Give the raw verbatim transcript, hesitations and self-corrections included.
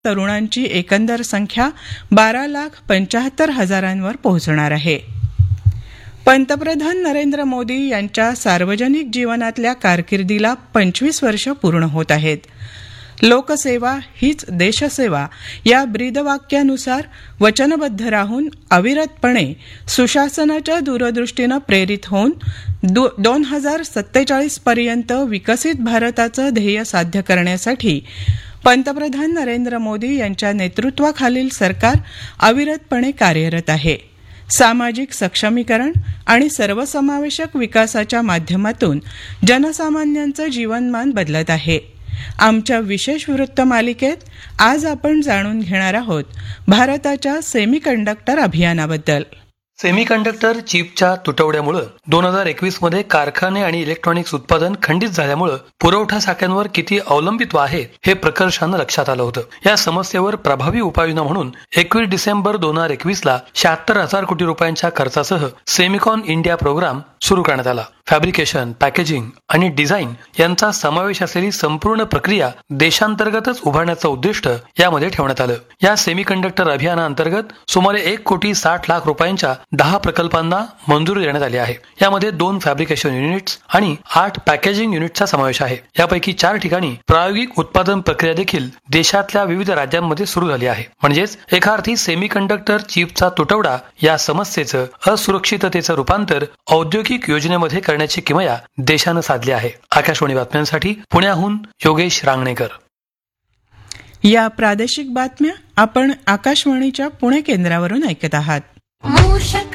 तरुणांची एकंदर संख्या बारा लाख पंच्याहत्तर हजारांवर पोहोचणार आहे. पंतप्रधान नरेंद्र मोदी यांच्या सार्वजनिक जीवनातल्या कारकिर्दीला पंचवीस वर्ष पूर्ण होत आहेत. लोकसेवा हीच देशसेवा या ब्रीदवाक्यानुसार वचनबद्ध राहून अविरतपणे सुशासनाच्या दूरदृष्टीनं प्रेरित होऊन दोन हजार सत्तेचाळीस पर्यंत विकसित भारताचं ध्येय साध्य करण्यासाठी पंतप्रधान नरेंद्र मोदी यांच्या नेतृत्वाखालील सरकार अविरतपणे कार्यरत आहे. सामाजिक सक्षमीकरण आणि सर्वसमावेशक विकासाच्या माध्यमातून जनसामान्यांचं जीवनमान बदलत आहे. आमच्या विशेष वृत्तमालिकेत आज आपण जाणून घेणार आहोत भारताच्या सेमीकंडक्टर अभियानाबद्दल. सेमीकंडक्टर चिपच्या तुटवड्यामुळे दोन हजार एकवीस मध्ये कारखाने आणि इलेक्ट्रॉनिक्स उत्पादन खंडित झाल्यामुळे पुरवठा साखळ्यांवर किती अवलंबित्व आहे हे प्रकर्षानं लक्षात आलं होतं. या समस्येवर प्रभावी उपाययोजना म्हणून एकवीस डिसेंबर दोन हजार एकवीस ला शहात्तर हजार कोटी रुपयांच्या खर्चासह सेमिकॉन इंडिया प्रोग्राम सुरू करण्यात आला. फॅब्रिकेशन, पॅकेजिंग आणि डिझाईन यांचा समावेश असलेली संपूर्ण प्रक्रिया देशांतर्गतच उभारण्याचं उद्दिष्ट यामध्ये ठेवण्यात आलं. या सेमीकंडक्टर अभियानाअंतर्गत सुमारे एक कोटी साठ लाख रुपयांच्या दहा प्रकल्पांना मंजुरी देण्यात आली आहे. यामध्ये दोन फॅब्रिकेशन युनिट्स आणि आठ पॅकेजिंग युनिटचा समावेश आहे. यापैकी चार ठिकाणी प्रायोगिक उत्पादन प्रक्रिया देखील देशातल्या विविध राज्यांमध्ये सुरू झाली आहे. म्हणजेच एका अर्थी सेमीकंडक्टर चिपचा तुटवडा या समस्येचं असुरक्षिततेचं रूपांतर औद्योगिक योजनेमध्ये करण्याची किमया देशानं साधली आहे. आकाशवाणी बातम्यांसाठी पुण्याहून योगेश रांगणेकर. या प्रादेशिक बातम्या आपण आकाशवाणीच्या पुणे केंद्रावरून ऐकत आहात.